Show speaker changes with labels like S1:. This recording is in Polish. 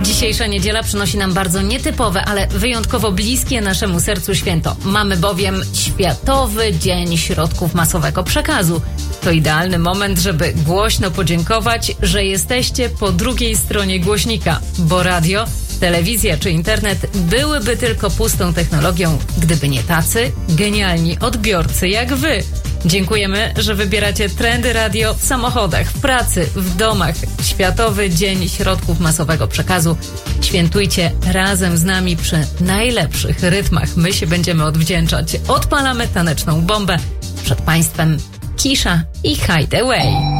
S1: Dzisiejsza niedziela przynosi nam bardzo nietypowe, ale wyjątkowo bliskie naszemu sercu święto. Mamy bowiem Światowy Dzień Środków Masowego Przekazu. To idealny moment, żeby głośno podziękować, że jesteście po drugiej stronie głośnika, bo radio, telewizja czy internet byłyby tylko pustą technologią, gdyby nie tacy genialni odbiorcy jak wy. Dziękujemy, że wybieracie Trendy Radio w samochodach, w pracy, w domach. Światowy Dzień Środków Masowego Przekazu. Świętujcie razem z nami przy najlepszych rytmach. My się będziemy odwdzięczać. Odpalamy taneczną bombę. Przed Państwem Kisza i Hideaway.